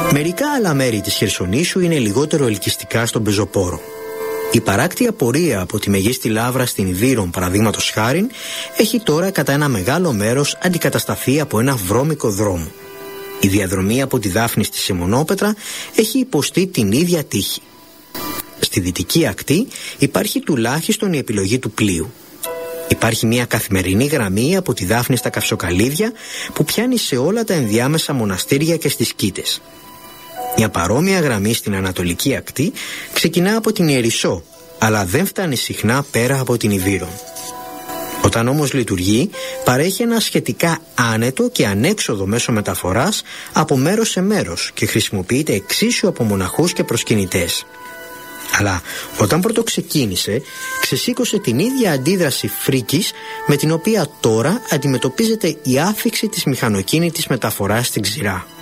Μερικά άλλα μέρη της Χερσονήσου είναι λιγότερο ελκυστικά στον πεζοπόρο. Η παράκτια πορεία από τη Μεγίστη Λαύρα στην Ιδύρων, παραδείγματος χάριν, έχει τώρα κατά ένα μεγάλο μέρος αντικατασταθεί από ένα βρώμικο δρόμο. Η διαδρομή από τη Δάφνη στη Σιμονόπετρα έχει υποστεί την ίδια τύχη. Στη δυτική ακτή υπάρχει τουλάχιστον η επιλογή του πλοίου. Υπάρχει μια καθημερινή γραμμή από τη Δάφνη στα Καυσοκαλύβια που πιάνει σε όλα τα ενδιάμεσα μοναστήρια και στις Κίτες. Μια παρόμοια γραμμή στην ανατολική ακτή ξεκινά από την Ιερισσό, αλλά δεν φτάνει συχνά πέρα από την Ιδύρων. Όταν όμως λειτουργεί, παρέχει ένα σχετικά άνετο και ανέξοδο μέσο μεταφοράς από μέρος σε μέρος και χρησιμοποιείται εξίσου από μοναχούς και προσκυνητές. Αλλά όταν πρώτο ξεκίνησε, ξεσήκωσε την ίδια αντίδραση φρίκης με την οποία τώρα αντιμετωπίζεται η άφιξη της μηχανοκίνητης μεταφοράς στην ξηρά.